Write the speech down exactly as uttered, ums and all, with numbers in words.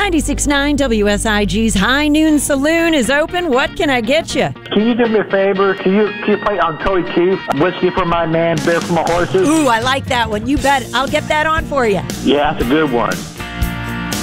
ninety-six point nine W S I G's High Noon Saloon is open. What can I get you? Can you do me a favor? Can you, can you play on Toy Keith, Whiskey for My Man, Beer for My Horses? Ooh, I like that one. You bet. I'll get that on for you. Yeah, that's a good one.